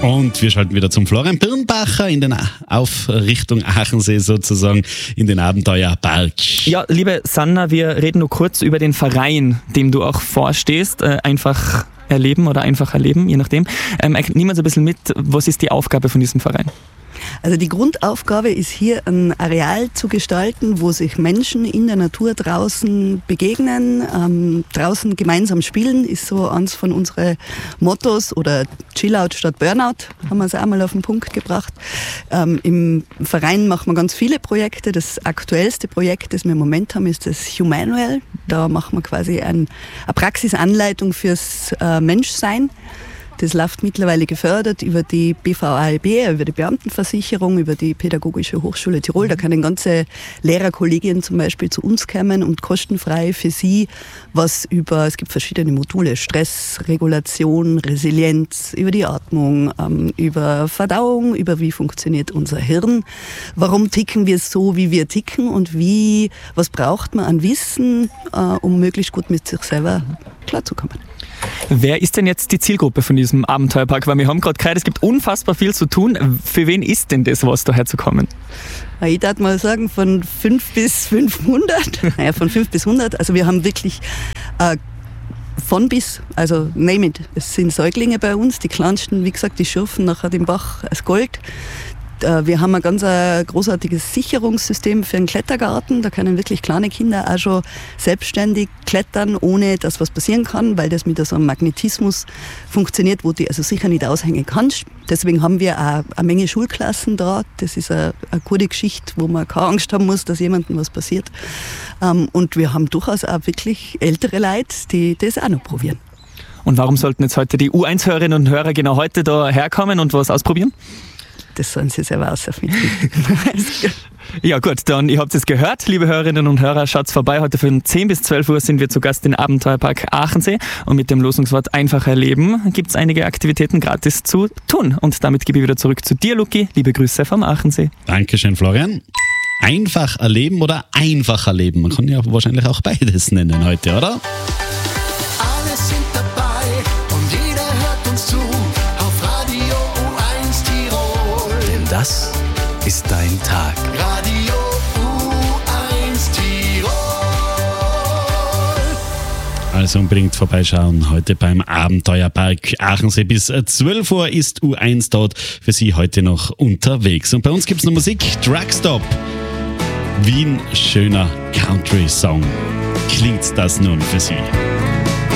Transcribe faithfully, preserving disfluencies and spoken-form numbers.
Und wir schalten wieder zum Florian Birnbacher in den auf Richtung Achensee sozusagen, in den Abenteuerpark. Ja, liebe Sanna, wir reden nur kurz über den Verein, dem du auch vorstehst. Äh, einfach erleben oder einfach erleben, je nachdem. Ähm, nimm uns ein bisschen mit, was ist die Aufgabe von diesem Verein? Also die Grundaufgabe ist hier ein Areal zu gestalten, wo sich Menschen in der Natur draußen begegnen, ähm, draußen gemeinsam spielen, ist so eins von unseren Mottos, oder Chillout statt Burnout, haben wir es auch mal auf den Punkt gebracht. Ähm, Im Verein machen wir ganz viele Projekte. Das aktuellste Projekt, das wir im Moment haben, ist das Humanual. Da machen wir quasi ein, eine Praxisanleitung fürs äh, Menschsein. Das läuft mittlerweile gefördert über die B V A L B, über die Beamtenversicherung, über die Pädagogische Hochschule Tirol. Da können ganze Lehrerkollegien zum Beispiel zu uns kommen und kostenfrei für sie was über, es gibt verschiedene Module, Stressregulation, Resilienz, über die Atmung, ähm, über Verdauung, über wie funktioniert unser Hirn, warum ticken wir so, wie wir ticken und wie, was braucht man an Wissen, äh, um möglichst gut mit sich selber klarzukommen. Wer ist denn jetzt die Zielgruppe von diesem Abenteuerpark? Weil wir haben gerade gehört, es gibt unfassbar viel zu tun. Für wen ist denn das, was daher zu kommen? Ich würde mal sagen, von fünf bis fünfhundert. Naja, von fünf bis hundert. Also wir haben wirklich äh, von bis, also name it. Es sind Säuglinge bei uns, die kleinsten, wie gesagt, die schürfen nachher den Bach als Gold. Wir haben ein ganz großartiges Sicherungssystem für einen Klettergarten. Da können wirklich kleine Kinder auch schon selbstständig klettern, ohne dass was passieren kann, weil das mit so einem Magnetismus funktioniert, wo du also sicher nicht aushängen kannst. Deswegen haben wir auch eine Menge Schulklassen da. Das ist eine, eine gute Geschichte, wo man keine Angst haben muss, dass jemandem was passiert. Und wir haben durchaus auch wirklich ältere Leute, die das auch noch probieren. Und warum sollten jetzt heute die U eins Hörerinnen und Hörer genau heute da herkommen und was ausprobieren? Das sollen Sie selber ausfinden. Ja gut, dann ihr habt es gehört, liebe Hörerinnen und Hörer, schaut vorbei. Heute von zehn bis zwölf Uhr sind wir zu Gast im Abenteuerpark Achensee und mit dem Losungswort einfach erleben gibt es einige Aktivitäten gratis zu tun. Und damit gebe ich wieder zurück zu dir, Luki. Liebe Grüße vom Achensee. Dankeschön, Florian. Einfach erleben oder einfach erleben? Man kann ja wahrscheinlich auch beides nennen heute, oder? Alle sind dabei und jeder hört uns zu. Das ist dein Tag. Radio U eins Tirol. Also unbedingt vorbeischauen heute beim Abenteuerpark Achensee. Bis zwölf Uhr ist U eins dort für Sie heute noch unterwegs. Und bei uns gibt es noch Musik. Drugstop. Wie ein schöner Country-Song. Klingt das nun für Sie?